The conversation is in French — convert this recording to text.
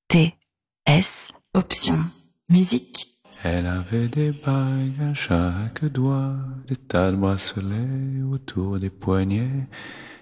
T, S, option, musique. Elle avait des bagues à chaque doigt, des tas de bracelets autour des poignets,